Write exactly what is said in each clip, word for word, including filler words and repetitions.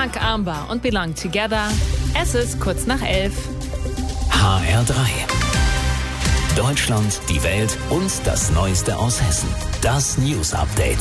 Mark Armbar und Belong Together. Es ist kurz nach elf. H R drei. Deutschland, die Welt und das Neueste aus Hessen. Das News Update.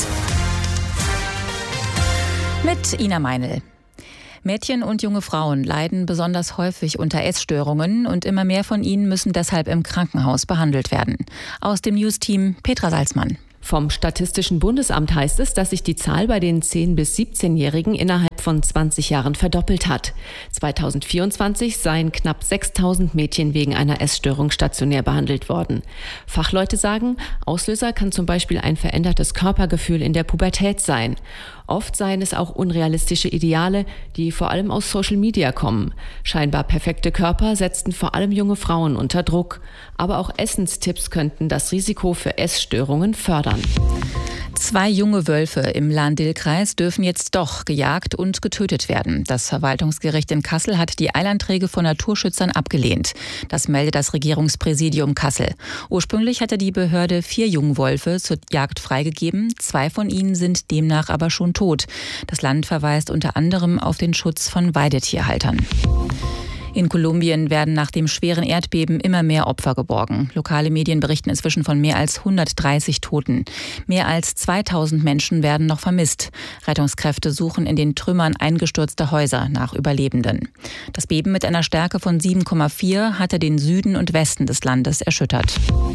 Mit Ina Meinl. Mädchen und junge Frauen leiden besonders häufig unter Essstörungen und immer mehr von ihnen müssen deshalb im Krankenhaus behandelt werden. Aus dem News-Team Petra Salzmann. Vom Statistischen Bundesamt heißt es, dass sich die Zahl bei den zehn- bis siebzehnjährigen innerhalb von zwanzig Jahren verdoppelt hat. zweitausendvierundzwanzig seien knapp sechstausend Mädchen wegen einer Essstörung stationär behandelt worden. Fachleute sagen, Auslöser kann zum Beispiel ein verändertes Körpergefühl in der Pubertät sein. Oft seien es auch unrealistische Ideale, die vor allem aus Social Media kommen. Scheinbar perfekte Körper setzten vor allem junge Frauen unter Druck. Aber auch Essenstipps könnten das Risiko für Essstörungen fördern. Zwei junge Wölfe im Lahn-Dill-Kreis dürfen jetzt doch gejagt und getötet werden. Das Verwaltungsgericht in Kassel hat die Eilanträge von Naturschützern abgelehnt. Das meldet das Regierungspräsidium Kassel. Ursprünglich hatte die Behörde vier Jungwölfe zur Jagd freigegeben. Zwei von ihnen sind demnach aber schon tot. Das Land verweist unter anderem auf den Schutz von Weidetierhaltern. In Kolumbien werden nach dem schweren Erdbeben immer mehr Opfer geborgen. Lokale Medien berichten inzwischen von mehr als hundertdreißig Toten. Mehr als zweitausend Menschen werden noch vermisst. Rettungskräfte suchen in den Trümmern eingestürzter Häuser nach Überlebenden. Das Beben mit einer Stärke von sieben Komma vier hatte den Süden und Westen des Landes erschüttert.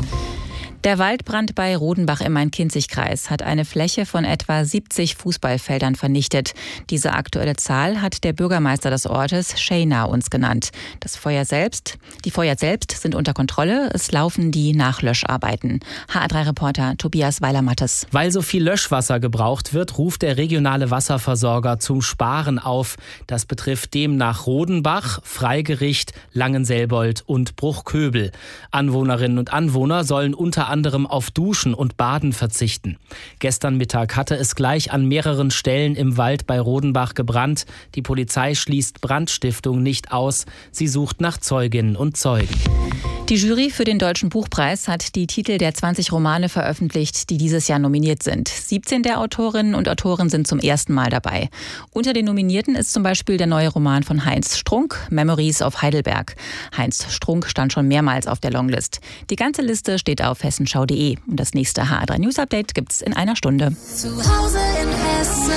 Der Waldbrand bei Rodenbach im Main-Kinzig-Kreis hat eine Fläche von etwa siebzig Fußballfeldern vernichtet. Diese aktuelle Zahl hat der Bürgermeister des Ortes, Shayna, uns genannt. Das Feuer selbst, die Feuer selbst sind unter Kontrolle. Es laufen die Nachlöscharbeiten. H A drei Reporter Tobias Weiler-Mattes. Weil so viel Löschwasser gebraucht wird, ruft der regionale Wasserversorger zum Sparen auf. Das betrifft demnach Rodenbach, Freigericht, Langenselbold und Bruchköbel. Anwohnerinnen und Anwohner sollen unter anderem auf Duschen und Baden verzichten. Gestern Mittag hatte es gleich an mehreren Stellen im Wald bei Rodenbach gebrannt. Die Polizei schließt Brandstiftung nicht aus. Sie sucht nach Zeuginnen und Zeugen. Die Jury für den Deutschen Buchpreis hat die Titel der zwanzig Romane veröffentlicht, die dieses Jahr nominiert sind. siebzehn der Autorinnen und Autoren sind zum ersten Mal dabei. Unter den Nominierten ist zum Beispiel der neue Roman von Heinz Strunk, Memories of Heidelberg. Heinz Strunk stand schon mehrmals auf der Longlist. Die ganze Liste steht auf hessenschau punkt de. Und das nächste H A drei News Update gibt's in einer Stunde. Zu Hause in Hessen.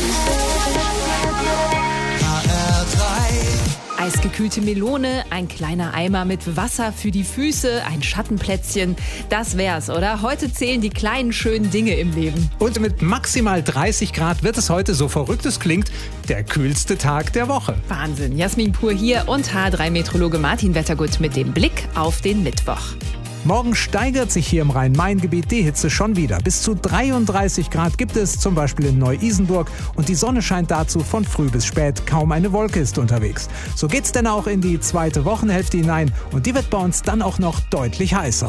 H R drei. Eisgekühlte Melone, ein kleiner Eimer mit Wasser für die Füße, ein Schattenplätzchen. Das wär's, oder? Heute zählen die kleinen schönen Dinge im Leben. Und mit maximal dreißig Grad wird es heute, so verrückt es klingt, der kühlste Tag der Woche. Wahnsinn. Jasmin Pur hier und H R drei Meteorologe Martin Wettergut mit dem Blick auf den Mittwoch. Morgen steigert sich hier im Rhein-Main-Gebiet die Hitze schon wieder. Bis zu dreiunddreißig Grad gibt es zum Beispiel in Neu-Isenburg und die Sonne scheint dazu von früh bis spät. Kaum eine Wolke ist unterwegs. So geht's denn auch in die zweite Wochenhälfte hinein und die wird bei uns dann auch noch deutlich heißer.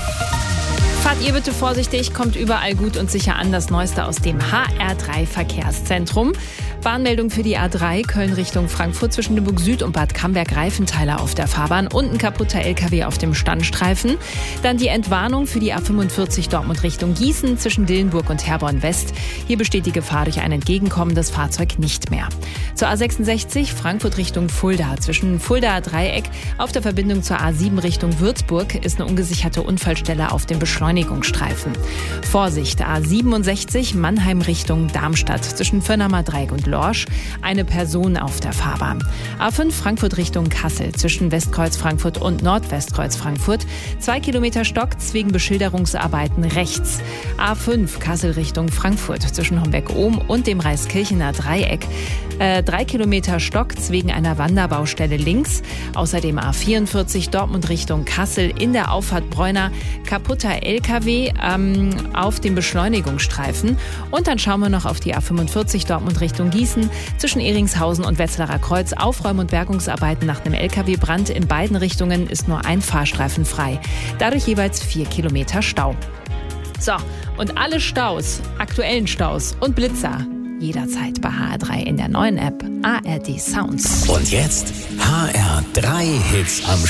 Fahrt ihr bitte vorsichtig, kommt überall gut und sicher an. Das Neueste aus dem H R drei Verkehrszentrum. Warnmeldung für die A drei, Köln Richtung Frankfurt zwischen Nürnberg Süd und Bad Camberg-Reifenthaler auf der Fahrbahn und ein kaputter L K W auf dem Standstreifen. Dann die Entwarnung für die A fünfundvierzig Dortmund Richtung Gießen zwischen Dillenburg und Herborn West. Hier besteht die Gefahr durch ein entgegenkommendes Fahrzeug nicht mehr. Zur A sechsundsechzig, Frankfurt Richtung Fulda. Zwischen Fuldaer Dreieck auf der Verbindung zur A sieben Richtung Würzburg ist eine ungesicherte Unfallstelle auf dem Beschleunigungsstreifen. Vorsicht, A siebenundsechzig, Mannheim Richtung Darmstadt zwischen Vönnheimer Dreieck und Lorsch, eine Person auf der Fahrbahn. A fünf Frankfurt Richtung Kassel zwischen Westkreuz Frankfurt und Nordwestkreuz Frankfurt. Zwei Kilometer Stock wegen Beschilderungsarbeiten rechts. A fünf Kassel Richtung Frankfurt zwischen Homberg-Ohm und dem Reiskirchener Dreieck. Äh, drei Kilometer Stock wegen einer Wanderbaustelle links. Außerdem A vierundvierzig Dortmund Richtung Kassel in der Auffahrt Bräuner. Kaputter L K W ähm, auf dem Beschleunigungsstreifen. Und dann schauen wir noch auf die A fünfundvierzig Dortmund Richtung Gießen zwischen Ehringshausen und Wetzlarer Kreuz. Aufräum- und Bergungsarbeiten nach einem L K W-Brand in beiden Richtungen ist nur ein Fahrstreifen frei. Dadurch jeweils vier Kilometer Stau. So, und alle Staus, aktuellen Staus und Blitzer jederzeit bei H R drei in der neuen App A R D Sounds. Und jetzt H R drei Hits am